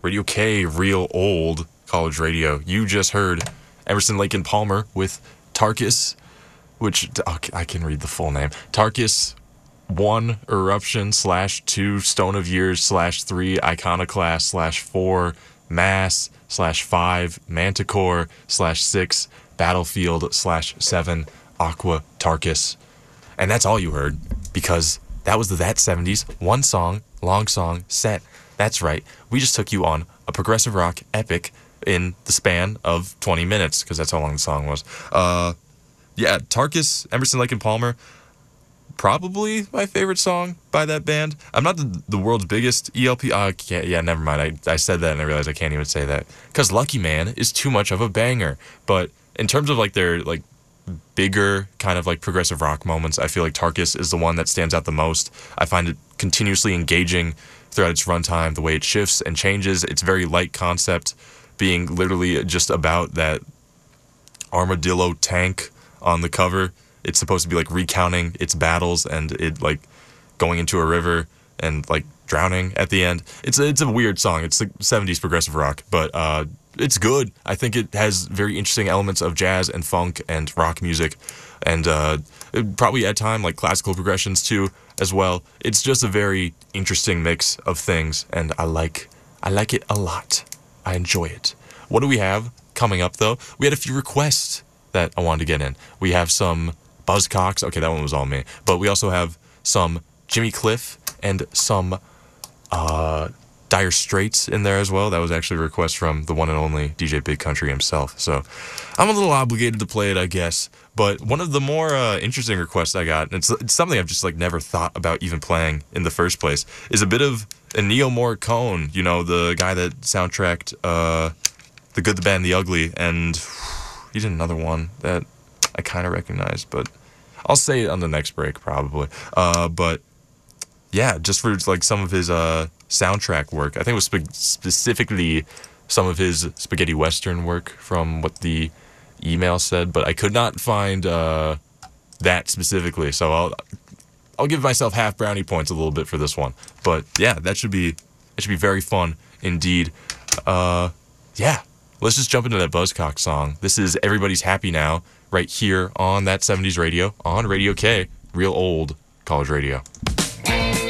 Radio K, real old college radio. You just heard Emerson, Lake and Palmer with Tarkus, which I can read the full name. Tarkus 1 Eruption /2 Stone of Years /3 Iconoclast /4 Mass /5 Manticore /6 Battlefield /7 Aqua Tarkus. And that's all you heard, because that was the That 70s one song, long song set. That's right. We just took you on a progressive rock epic in the span of 20 minutes, because that's how long the song was. Yeah, Tarkus, Emerson, Lake and Palmer, probably my favorite song by that band. I'm not the world's biggest ELP. Never mind. I said that and I realized I can't even say that, because Lucky Man is too much of a banger. But in terms of like their like bigger kind of like progressive rock moments, I feel like Tarkus is the one that stands out the most. I find it continuously engaging throughout its runtime, the way it shifts and changes. It's very light concept, being literally just about that armadillo tank on the cover. It's supposed to be like recounting its battles and it like going into a river and like drowning at the end. It's a weird song. It's like 70s progressive rock, but it's good. I think it has very interesting elements of jazz and funk and rock music, and probably at time like classical progressions too as well. It's just a very interesting mix of things, and I like it a lot. I enjoy it. What do we have coming up though? We had a few requests that I wanted to get in. We have some Buzzcocks. Okay, that one was all me. But we also have some Jimmy Cliff and some Dire Straits in there as well. That was actually a request from the one and only DJ Big Country himself. So I'm a little obligated to play it, I guess. But one of the more interesting requests I got, and it's something I've just like never thought about even playing in the first place, is a bit of Ennio Morricone, you know, the guy that soundtracked The Good, the Bad, and the Ugly, and he did another one that I kind of recognize, but I'll say it on the next break probably. But yeah, just for like some of his soundtrack work. I think it was specifically some of his spaghetti western work from what the email said, but I could not find that specifically. So I'll give myself half brownie points a little bit for this one. But yeah, it should be very fun indeed. Yeah, let's just jump into that Buzzcock song. This is Everybody's Happy Now, right here on That 70s Radio, on Radio K, real old college radio.